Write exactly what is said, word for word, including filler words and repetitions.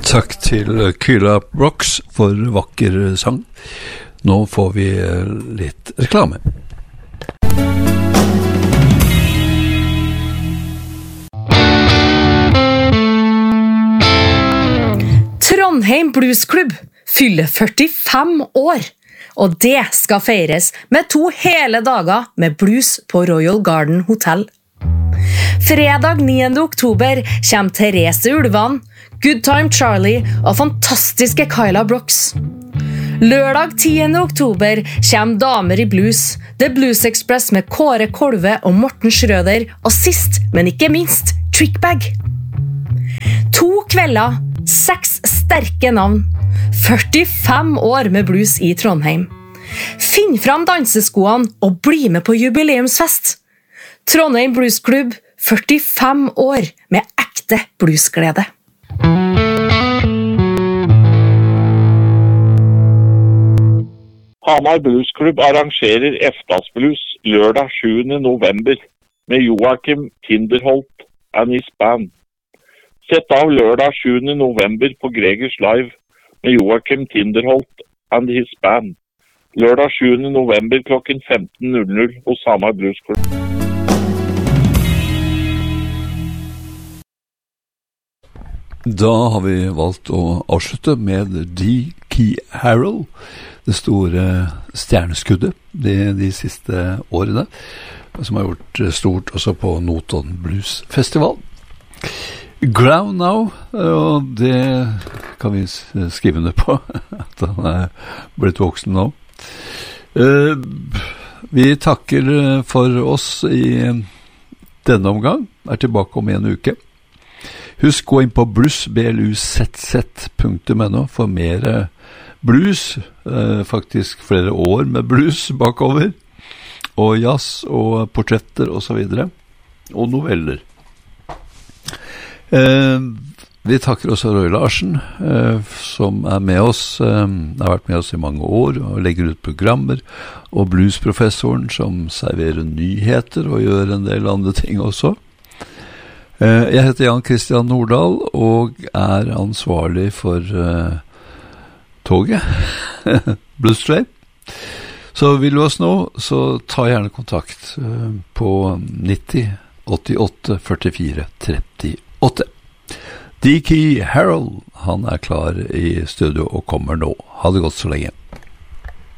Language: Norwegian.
Takk til Kyla Brooks for vakker sang. Nå får vi litt reklame. Trondheim Bluesklubb fyller førtifem år, og det skal feires med to hele dager med blues på Royal Garden Hotel. Fredag niende oktober kommer Therese Ulvan, Good Time Charlie og fantastiske Kyla Brooks. Lørdag tiende oktober kommer Damer i Blues, The Blues Express med Kåre Kolve og Morten Schrøder, og sist, men ikke minst, Trickbag. To kvelder, seks sterke navn, førtifem år med blues i Trondheim. Finn fram danseskoene og bli med på jubileumsfest. Trondheim Bluesklubb, førtifem år med ekte bluesglede. Hamar Bluesklubb arrangerer Eftas Blues lørdag sjuende november med Joachim Tinderholt and his band. Sett av lørdag sjuende november på Gregers Live med Joachim Tinderholt and his band. Lørdag sjuende november klokken femten null null hos Hamar Bluesklubb. Da har vi valgt å avslutte med D. Key Harrell, det store stjerneskuddet de, de siste årene, som har gjort stort også på Notodden Blues Festival. Ground Now, og det kan vi skrive ned på, at han er blitt voksen nå. Vi takker for oss i denne omgang, er tilbake om en uke. Husk gå inn på blues punktum no for mer blues, eh, faktisk flere år med blues bakover, og jazz og portretter og så videre, og noveller. Eh, vi takker også Roy Larsen, eh, som er med oss, eh, har vært med oss i mange år, og legger ut programmer, og bluesprofessoren som serverer nyheter og gjør en del andre ting også. Jeg heter Jan Christian Nordahl og er ansvarlig for uh, toget, Blues Train. Så vil du oss nå, så ta gjerne kontakt uh, på nitti åttiåtte førtifire trettiåtte. D. Key Harrell, han er klar i studio og kommer nå. Ha det godt så lenge.